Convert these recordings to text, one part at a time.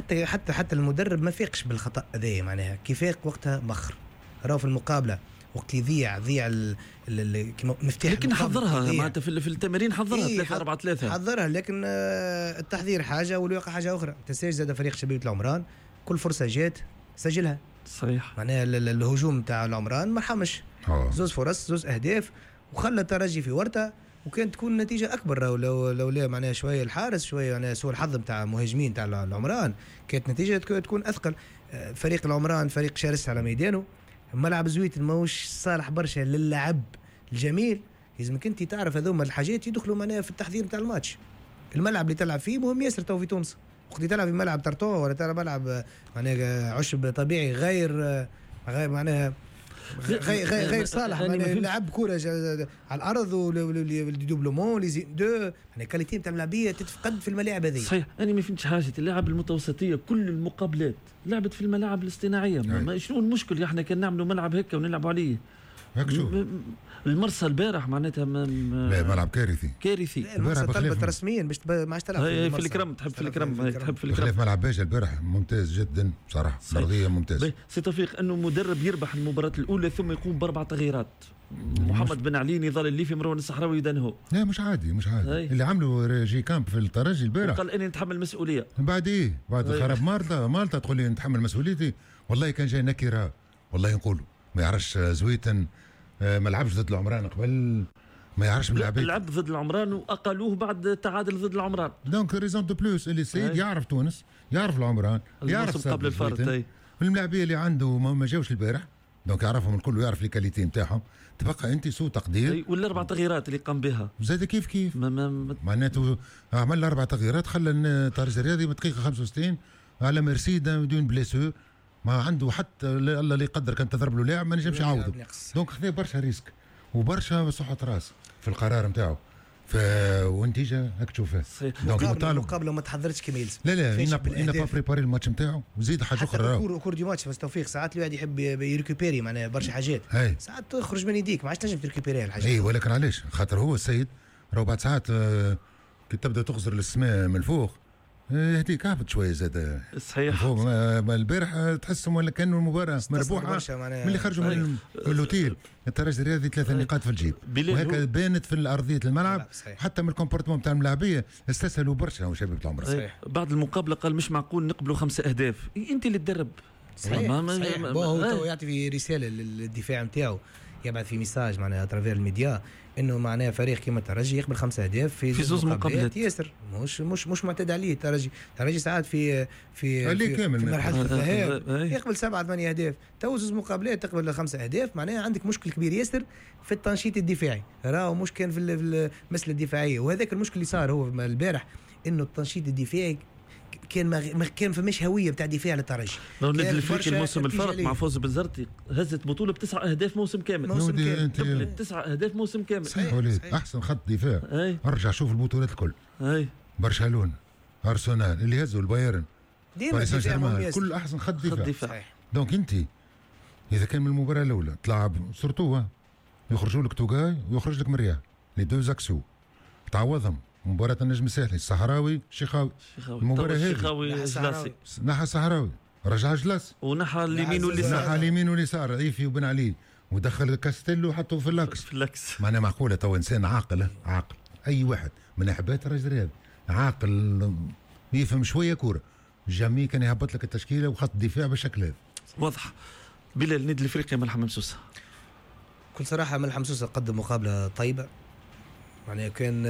حتى المدرب ما فيقش بالخطأ هذا، معناها كيفاق وقتها مخر راهو في المقابلة وقت يذيع مفتاح، لكن حضرها معناتها في التمارين حضرها 3-4-3 حضرها، لكن التحضير حاجة والواقع حاجة أخرى. تنساش زاد فريق شبيبة العمران كل فرصة جات سجلها صحيح، معناها الهجوم تاع العمران ما حمش، زوز فرص زوز أهداف وخلى الترجي في ورطة، وكانت تكون النتيجة أكبر لو لا معناها شوية الحارس شوية يعني سوء الحظ نتاع المهاجمين تاع العمران، كانت نتيجة تكون أثقل. فريق العمران فريق شرس على ميدانه، ملعب زويت ماهوش صالح برشا للعب الجميل، لازمك انت تعرف هذوما الحاجات يدخلوا معناها في التحضير نتاع الماتش. الملعب اللي تلعب فيه مهم ياسر تو في تونس، وقت اللي تلعب في ملعب ترتون ولا تلعب ملعب معناها عشب طبيعي غير معناها غير صالح، يعني لعب كوره على الارض والدوبلومون لي دو يعني كاليتي نتاع اللعبيه تتفقد في الملاعب هذه. صحيح، انا ما فهمتش حاجه. اللاعب المتوسطيه كل المقابلات لعبت في الملاعب الاصطناعيه، شنو المشكل؟ احنا كان نعملوا ملعب هكا ونلعبوا عليه المرسى البارح معناتها لا ملعب كارثي. المرسى طلبت رسميا باش ما عادش تلعب في الكرم، تحب في الكرم ملعب باجا البارح ممتاز جدا بصراحه، مرضيه ممتاز. سي توفيق انه مدرب يربح المباراه الاولى ثم يقوم ب4 تغييرات، محمد بن علي نضال الليفي مروان الصحراوي دانهو. لا مش عادي اللي عملوا جي كامب في الترجي البارح، قال اني نتحمل مسؤوليه. بعد خراب مالطا تقول لي نتحمل مسؤوليتي؟ والله كان جاي نكره، والله نقولوا ما يعرفش زويتن، ما لعبش ضد العمران قبل، ما يعرفش من لعبه، لعب ضد العمران واقلوه بعد تعادل ضد العمران. دونك ريزون دو بلوس اللي السيد يعرف تونس، يعرف العمران، يعرف قبل الفرد الملاعبيه اللي عنده ما جاوش البارح، دونك يعرفهم الكل ويعرف لي كاليتي نتاعهم. تبقى انت سوء تقدير. ولا 4 تغييرات اللي قام بها زاد كيف معناته عمل 4 تغييرات، خلى الترجي الرياضي دقيقه 65 على مرسيدا بدون بليسور، ما عنده حتى الله اللي يقدر كان تضرب له لاعب ما نجمش يعوضه. دونك خذا برشا ريسك وبرشا صحة راس في القرار نتاعو، والنتيجه هاك تشوفها. دونك المقابله ما تحضرتش كما يلزم. لا ينا با بريباري الماتش نتاعو. وزيد حاجه اخرى، كور دي ماتش بس توفيق ساعات الواحد يحب يريكوبيري معناها برشا حاجات، ساعات تخرج من يديك ما عادش تنجم تريكوبيري الحاجات. اي ولكن علاش؟ خاطر هو السيد راهو بعد ساعات كي تبدا تغزر للسماء من الفوق هديك هابط شويه زاد. صحيح. البارح تحسهم ولا كانوا المباراه مربوحه من اللي خرجوا من الاوتيل. الترجي الرياضي 3 نقاط في الجيب، وهكا بانت في ارضيه الملعب. حتى من الكومبورتمون تاع الملاعبيه استسهلوا برشا وشباب العمر. بعد المقابله قال مش معقول نقبلوا 5 أهداف. انت اللي تدرب. صحيح. هو يعطي في رساله للدفاع نتاعو، يبعث في ميساج معناها اترافير الميديا انه معناها فريق كيما الترجي يقبل 5 أهداف في 2 مقابلات ياسر، مش معتاد عليه. الترجي ساعات في مرحله الذهاب يقبل 7-8 أهداف، تو 2 مقابلات تقبل 5 أهداف، معناها عندك مشكل كبير ياسر في التنشيط الدفاعي. راهو مش كان في المساله الدفاعيه، وهذاك المشكل اللي صار هو البارح، انه التنشيط الدفاعي كان فماش هويه بتاع دفاع للترجي. النادي الافريقي الموسم الفارط مع فوز بنزرتي هزت بطوله ب9 أهداف موسم كامل. 9 أهداف موسم كامل. صحيح وليد، احسن خط دفاع. ارجع شوف البطولات الكل، برشلونه، ارسنال اللي هزوا البايرن، ديما كل احسن خط دفاع. دونك انت اذا كان من المباراه الاولى تلعب سورتو يخرجوا لك توغاي ويخرج لك مريا لي دو زاكسو تعوضهم. مباراة النجم الساحلي الصحراوي شيخاوي المباراة هذه شيخاوي جلاسي نحى الصحراوي رجع جلاس ونحى اليمين واليسار عيفي وبن علي ودخل كاستيلو وحطه في اللاكس. معناها معقولة تو انسان عاقل اي واحد من احبات الرجل الرياضي عاقل يفهم شوية كورة جامي كان يهبط لك التشكيلة وخط الدفاع بالشكل هذا. واضح. بلال النادي الافريقي ملحم ممسوسة، كل صراحة ملحم ممسوسة قدم مقابلة طيبة، يعني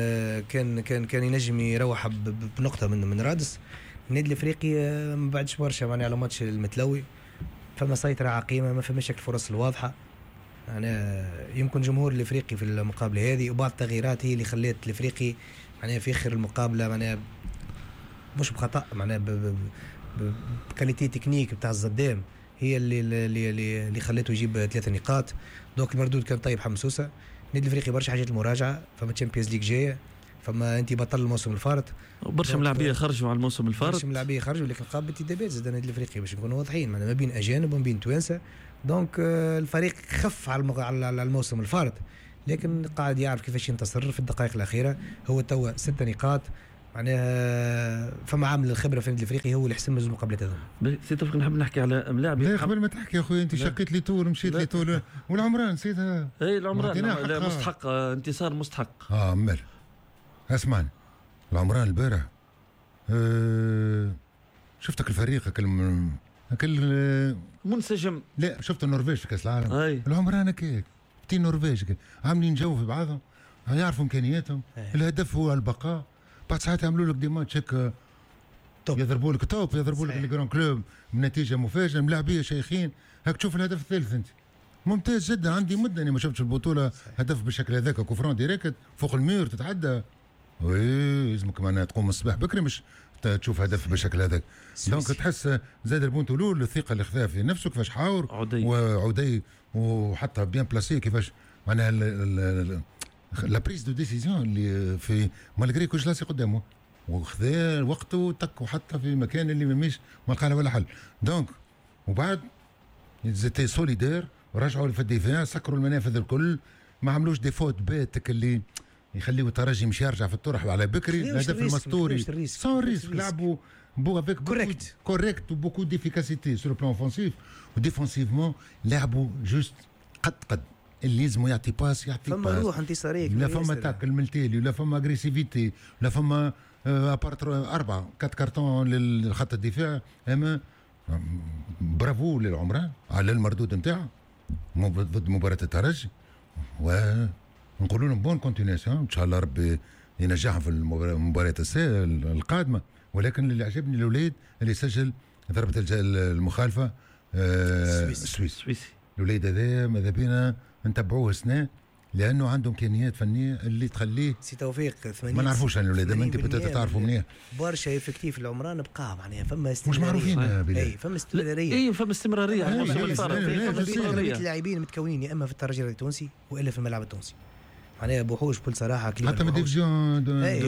كان ينجم يروح بنقطة من رادس. النادي الافريقي ما بعدش برشا يعني على ماتش المتلوي، فما سيطرة عقيمة، ما فماش الفرص الواضحة. يعني يمكن جمهور الافريقي في المقابلة هذه وبعض التغييرات هي اللي خلت الافريقي يعني في اخر المقابلة يعني مش بخطأ، معناها بكاليتي تكنيك بتاع الزدام هي اللي خلته يجيب 3 نقاط. دوك المردود كان طيب حمسوسة. النادي الافريقي برشا حاجات المراجعه، فما تشامبيونز ليج جايه، فما انت بطل الموسم الفارط، برشا ملاعبيه خرجوا على الموسم الفارط، برشا ملاعبيه خرجوا، لكن قابل انتدابات زاد النادي الافريقي باش نكونوا واضحين ما بين اجانب وما بين توانسه. دونك الفريق خف على الموسم الفارط، لكن قاعد يعرف كيفاش ينتصر في الدقائق الاخيره. هو توا 6 نقاط معناها فما عامل الخبره في النادي الافريقي هو اللي حسم المقابلات هذوما. سي توفيق نحب نحكي على ملاعب. لا قبل ما تحكي يا خويا انت شقيت لي طول مشيت لي طول والعمران نسيتها. اي العمران لا مستحق انتصار مستحق. مال اسمعني العمران البارح شفتك الفريق اكل منسجم. لا شفت النرويج في كاس العالم. العمران هكاك تي النرويج عاملين جو في بعضهم يعرفوا امكانياتهم. الهدف هو البقاء. بعد ساعات يعملوا لك دي ماتش هيك يضربوا لك توب يضربوا لك الجران كلوب بنتيجه مفاجئه ملاعبيه شيخين. هاك تشوف الهدف الثالث انت ممتاز جدا. عندي مده اني ما شفتش البطوله هدف بالشكل هذاك كوفرون ديريكت فوق المير تتعدى. وي لازمك معناها تقوم من الصباح بكري مش تشوف هدف بالشكل هذاك. دونك تحس زاد البونتولول الثقه اللي خذاها في نفسه كيفاش حاور وعدي وحتى بيان بلاسي كيفاش معناها لا بريز دو ديسيزيون اللي في مالغري كوش لاسي قدامه وخذا وقته تك وحتى في مكان اللي ماهيش ما لقى ولا حل. دونك وبعد زيتي سوليدير ورجعوا في الدفاع سكروا المنافذ الكل ما عملوش دي فوت باتك اللي يخليوا الترجي مش يرجع في الطرح على بكري. الهدف المسطوري سون ريسك لعبوا بو افيك كوريكت وبوكو ديفيكاسيتي سور بلان اوفونسيف وديفونسيفمون لعبوا جوست قد اللي لازم يعطي باس فما روح انتصاريه لا فما تاكل من التالي ولا فما اغريسيفيتي لا فما ابارت 4 كارتون للخط الدفاع. اما برافو للعمران على المردود نتاعه ضد مباراه الترجي ونقولوا لهم بون كونتينيسيون ان شاء الله ربي ينجحهم في المباريات القادمه. ولكن اللي عجبني الاولاد اللي سجل ضربه المخالفه السويسي. الاولاد هذا ماذا بينا نتبعوه سنه لانه عنده امكانيات فنيه اللي تخليه سي توفيق ما نعرفوش عن الاولاد ما انت بدات تعرفوا منيح برشا افكتيف العمران بقى معناها فما مش معروفين اي فما استمراريه فما استمراريه اللاعبين متكونين يا اما في الترجي التونسي والا في الملعب التونسي معناها بوحوش بكل صراحه حتى من ديفيزيون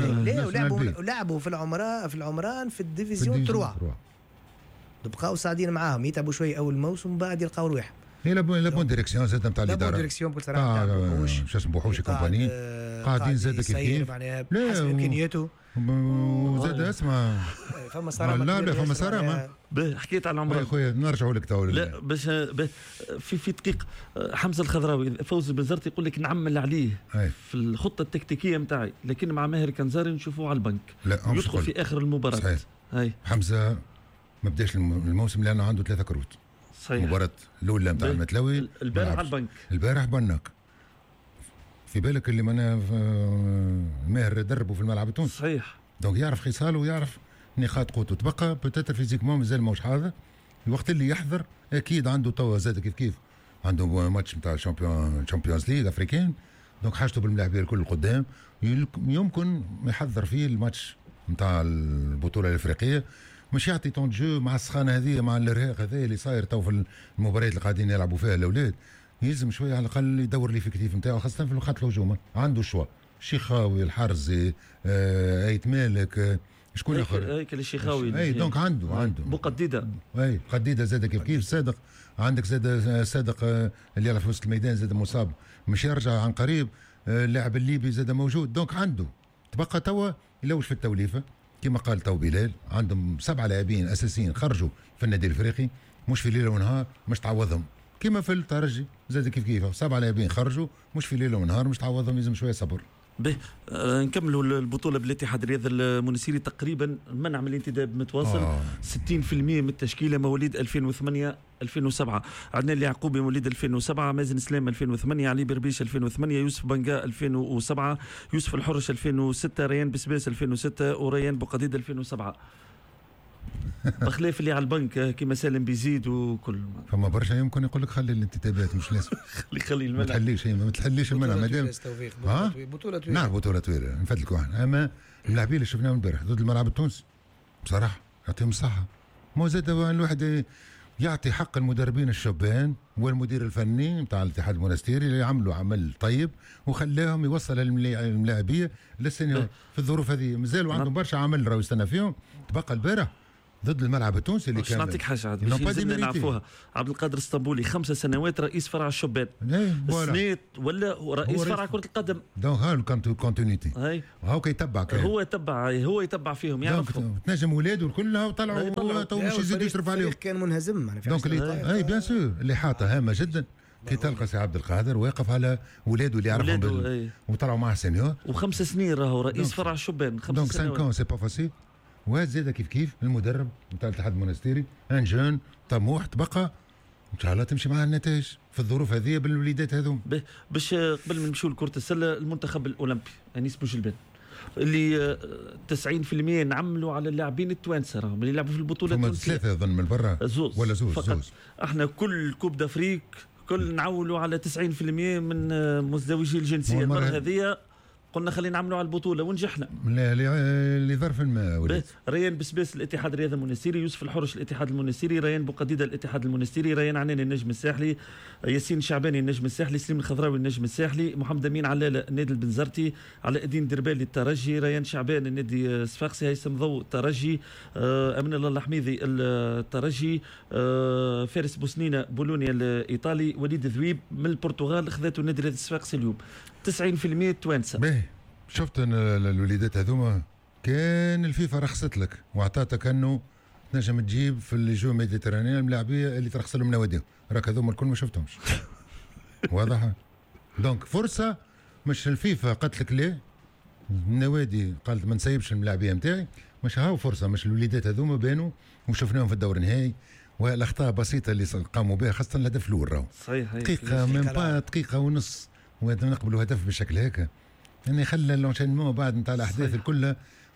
لعبوا في العمران في الديفيزيون 3 بقاو صاعدين معاهم يتعبوا شوي اول موسم بعد يلقاو رواحهم. هي لا بون ديريكسيون زاد نتاع الاداره. لا بون ديريكسيون بكل صراحه شو اسمه بوحوش كومباني قاعدين زاد كيف معناها حسب امكانياته وزاد اسمع فما صرامه لا فما صرامه. حكيت على العمران خويا نرجعوا لك تو لا باش في دقيق حمزه الخضراوي فوزي بنزرت يقول لك نعمل عليه في الخطه التكتيكيه نتاعي لكن مع ماهر كنزاري نشوفوه على البنك يدخل في اخر المباراه. صحيح. حمزه ما بداش الموسم لانه عنده 3 كروت. صحيح. المباراة الأولى نتاع المتلوي البارح على البنك البارح بناك في بالك اللي ماهر دربه في الملعب التونسي. صحيح. دونك يعرف خصاله ويعرف نقاط قوته تبقى بوتيتر فيزيكمون مازال ماهوش حاضر. الوقت اللي يحضر أكيد عنده توا زاد كيف عنده ماتش نتاع الشامبيونز ليغ أفريكان دونك حاجته بالملاعبية الكل قدام يمكن يحضر فيه الماتش نتاع البطولة الأفريقية مش يعطي طون جو مع السخانه هذه مع الارهاق هذا اللي صاير تو في المباريات اللي قاعدين يلعبوا فيها الاولاد. يلزم شويه على الاقل يدور لي في كتيف نتاعو خاصه في الخط الهجوم عنده شوا الشيخاوي الحرزي ايت مالك شكون اخر هيك الشيخاوي اي دونك عنده بقديده اي قديده زاد كيف صادق عندك زاد صادق اللي يلعب في وسط الميدان زاد مصاب مش يرجع عن قريب. اللاعب الليبي زاد موجود دونك عنده تبقى توا يلوش في التوليفه كما قال تو بلال عندهم 7 لاعبين اساسيين خرجوا في النادي الافريقي مش في ليله ونهار مش تعوضهم كما في الترجي زاد كيف 7 لاعبين خرجوا مش في ليله ونهار مش تعوضهم لازم شويه صبر. نكملوا البطوله بالاتحاد الرياضي المونسيري تقريبا منع من الانتداب متواصل 60% من التشكيله مواليد 2008 2007 عندنا اللي يعقوبي مواليد 2007 مازن سلام 2008 علي بربيش 2008 يوسف بنقا 2007 يوسف الحرش 2006 ريان بسباس 2006 وريان بوقديد 2007 بخلاف اللي على البنك كيما سالم بيزيد وكل فما برشا يمكن يقول لك خلي الانتدابات مش لازم خلي المنع ما تحليش المنع مادام بطوله طويله نعم بطوله طويله نفدلك واحد. اما اللاعبين اللي شفناهم البارح ضد الملعب التونسي بصراحه يعطيهم الصحه مو زاد الواحد يعطي حق المدربين الشبان والمدير الفني نتاع الاتحاد المونستيري اللي عملوا عمل طيب وخلاهم يوصل الملاعبيه للسنه في الظروف هذه مازالوا عندهم برشا عمل راهو يستنى فيهم. تبقى البارح ضد الملعب التونسي اللي كان. نعطيك حاجه عاد باش نعرفوها. عبد القادر الاسطنبولي 5 سنوات رئيس فرع الشبان. السنيت ولا رئيس فرع كره القدم. دونك ها كونتينيتي. هاو كيتبع هو يتبع فيهم يعرفهم. تنجم ولاده الكل وطلعوا هو تو مش يزيد يصرف عليهم. كان منهزم دونك اي بيان سور اللي حاطه هامه جدا. كي تلقى سي عبد القادر واقف على ولاده اللي يعرفهم وطلعوا معاه سينيور. و5 سنين راهو رئيس فرع الشبان 5 سنوات. دونك 5 ans سي با فاسيل. وهذا زاد كيف المدرب نتاع الاتحاد المونستيري ان جون طموح تبقى ان شاء الله تمشي معاه النتائج في الظروف هذه بالوليدات هذوم. باش قبل ما نمشيو لكرة السلة المنتخب الأولمبي أنيس بوجلبان اللي 90% نعملوا على اللاعبين التوانسه راهم اللي يلعبوا في البطولة التونسية. 3 أظن من برا ولا زوز. احنا كل كوب دافريك كل نعولوا على 90% من مزدوجي الجنسية. المرة هذه قلنا خلينا نعملوا على البطوله ونجحنا. لظرف ما ريان بسباس الاتحاد الرياضي المنستيري، يوسف الحرش الاتحاد المنستيري، ريان بوقديده الاتحاد المنستيري، ريان عناني النجم الساحلي، ياسين شعباني النجم الساحلي، سليم الخضراوي النجم الساحلي، محمد امين علالة النادي البنزرتي، علاء الدين دربالي الترجي، ريان شعبان النادي الصفاقسي، هيثم ضوء الترجي، امين الله الحميدي الترجي، فارس بوسنينه بولونيا الايطالي، وليد ذويب من البرتغال خذته النادي الصفاقسي اليوم. 90% توانسه. باهي شفت ان الوليدات هذوما كان الفيفا رخصت لك واعطاتك انه تنجم تجيب في اللجوء ميديترانيا الملاعبيه اللي ترخص لهم نواديهم، راك هذوما الكل ما شفتهمش. واضح. دونك فرصه، مش الفيفا قالت لك ليه النوادي قالت ما نسيبش الملاعبيه نتاعي، مش هاو فرصه، مش الوليدات هذوما بانوا وشفناهم في الدور النهائي والاخطاء بسيطه اللي قاموا بها خاصه الهدف الاول راهو صحيح دقيقه من با دقيقه ونص ونقبلوا هدف بالشكل هيك يعني خلى اللونشينمون بعد نتاع الاحداث الكل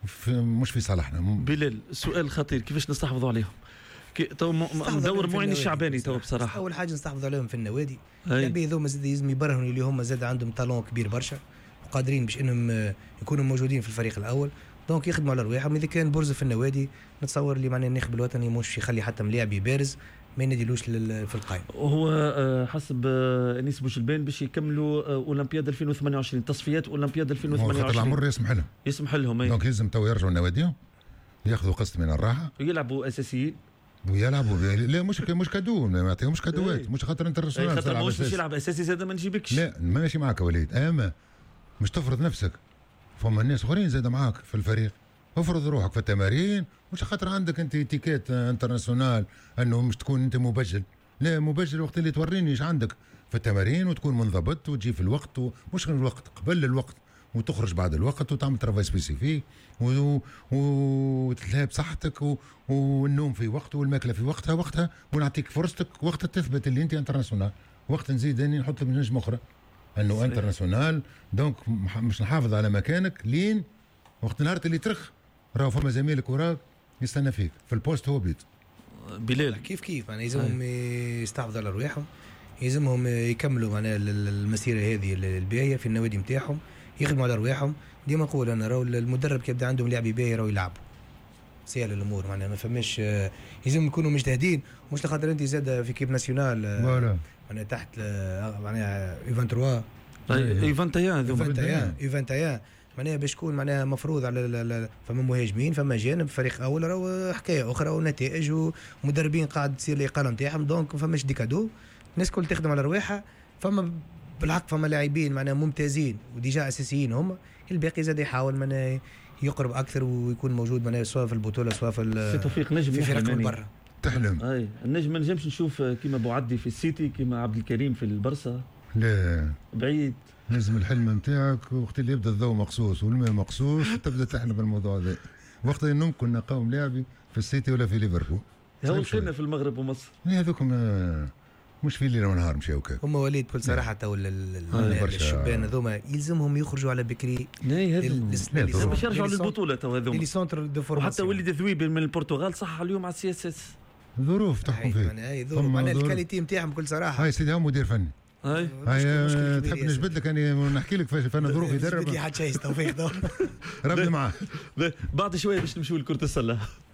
مش في صالحنا. بلال سؤال خطير، كيفاش نستحفظوا عليهم؟ تو ندور معين الشعباني تو بصراحه. اول حاجه نستحفظوا عليهم في النوادي، اللاعبين هذوما زاد لازم يبرهنوا اللي هم زاد عندهم طالون كبير برشا وقادرين باش انهم يكونوا موجودين في الفريق الاول، دونك يخدموا على رواحهم. اذا كان برز في النوادي نتصور اللي معناه الناخب الوطني مش يخلي حتى ملاعب بارز ما يناديلوش في القائمه. وهو حسب انيس بوجلبان باش يكملوا اولمبياد 2028 تصفيات اولمبياد 2028. العمر يسمح لهم دونك لازم تو يرجعوا لنواديهم ياخذوا قسط من الراحه ويلعبوا اساسيين ويلعبوا. لا مش كادو، ما يعطيهمش كادوات، مش خاطر انترناسيونال خاطر مش يلعب اساسي زاد ما نجيبكش. لا ماشي معك وليد، اما مش تفرض نفسك، فما الناس اخرين زاد معاك في الفريق، افرض روحك في التمارين، مش خاطر عندك انت تيكيت انترناسيونال انه مش تكون انت مبجل، لا مبجل وقت اللي توريني ايش عندك في التمارين وتكون منضبط وتجي في الوقت ومش الوقت قبل الوقت وتخرج بعد الوقت وتعمل ترافاي سبيسيفيك وتلعب صحتك والنوم في وقته والماكله في وقتها ونعطيك فرصتك وقت تثبت اللي انت انترناسيونال، وقت نزيد اني نحط لك نجم اخرى انه انترناسيونال. دونك مش نحافظ على مكانك لين وقت النهار اللي ترخ راهو فما زميلك وراك يستنى فيك في البوست هو بيت. بلال كيف يعني يلزمهم يستحفظوا على رواحهم، يلزمهم يكملوا معناها المسيره هذه الباهيه في النوادي نتاعهم، يخدموا على رواحهم. ديما نقول انا راهو المدرب كي يبدا عندهم لاعب باهي راهو يلعبوا سهل الامور، معناها ما فماش يلزم يكونوا مجتهدين، مش لخاطر انت زاد في كيب ناسيونال معناها تحت معناها يو 23 معناها باش تكون معناها مفروض على فما مهاجمين فما جانب فريق اول راهو حكايه اخرى ونتائج ومدربين قاعد تصير الاقاله نتاعهم، دونك ما فماش ديكادو، الناس كل تخدم على رواحها. فما بالحق فما لاعبين معناها ممتازين وديجا اساسيين هم، الباقي زاد يحاول معناها يقرب اكثر ويكون موجود معناها سواء في البطوله سواء في توفيق نجم في فرق من برا. تحلم النجم ما نجمش نشوف كيما بوعدي في السيتي كيما عبد الكريم في البرصه، لا بعيد. لازم الحلم نتاعك وقت اللي يبدا الضوء مقصوص والماء مقصوص تبدا تحلم بالموضوع هذا. وقت اللي ممكن نقاوم لاعبي في السيتي ولا في ليفربول هو كنا في المغرب ومصر هذوكم مش في ليله ونهار مشاو كا هم وليد بكل صراحه تو الشبان هذوما يلزمهم يخرجوا على بكري باش يرجعوا للبطوله تو هذوما اللي سونتر دو فورماسيون. حتى وليد ذويبي من البرتغال صح اليوم على السي اس اس ظروف تحكم فيه معناها الكاليتي نتاعهم بكل صراحه. هاي سيدي هو مدير فني تحب نجبد لك اني نحكي لك فاش انا ظروف يدرب حتى شيء توفيق ربي معاه. بعد شويه باش نمشيو لكرة السله.